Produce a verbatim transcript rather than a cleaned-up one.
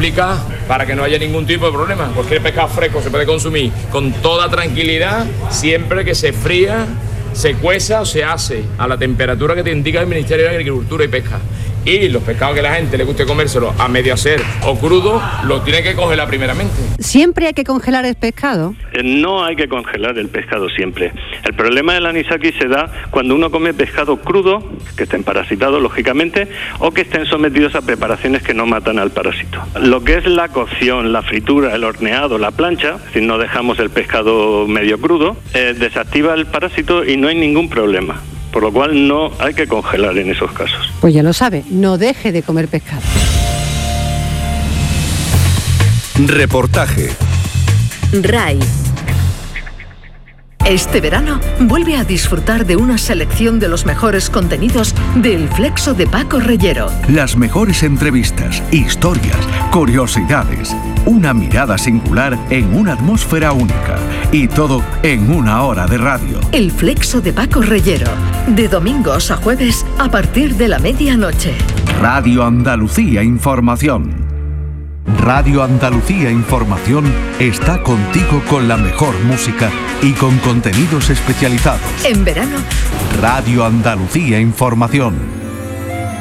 hidráulica para que no haya ningún tipo de problema. Cualquier pescado fresco se puede consumir con toda tranquilidad siempre que se fría, se cueza o se hace a la temperatura que te indica el Ministerio de Agricultura y Pesca. Y los pescados que a la gente le guste comérselo a medio hacer o crudo, lo tiene que congelar primeramente. ¿Siempre hay que congelar el pescado? Eh, no hay que congelar el pescado siempre. El problema del anisakis se da cuando uno come pescado crudo, que estén parasitados lógicamente, o que estén sometidos a preparaciones que no matan al parásito. Lo que es la cocción, la fritura, el horneado, la plancha, si no dejamos el pescado medio crudo, eh, desactiva el parásito y no hay ningún problema. Por lo cual no hay que congelar en esos casos. Pues ya lo sabe, no deje de comer pescado. Reportaje. R A I. Este verano vuelve a disfrutar de una selección de los mejores contenidos del Flexo de Paco Reyero. Las mejores entrevistas, historias, curiosidades, una mirada singular en una atmósfera única y todo en una hora de radio. El Flexo de Paco Reyero, de domingos a jueves a partir de la medianoche. Radio Andalucía Información. Radio Andalucía Información está contigo con la mejor música y con contenidos especializados. En verano, Radio Andalucía Información.